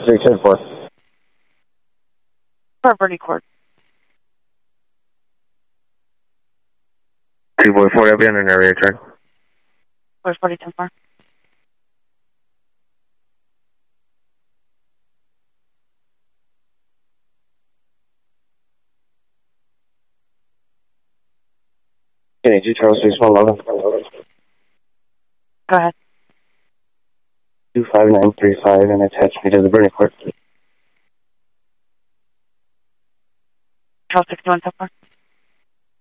310-4. For Bernie Court. 244, I'll be on an area track. Where's 4010-4? Kennedy, Charles 6111. Go ahead. 25935 and attach me to the Bernie Court. Charles 6110-4.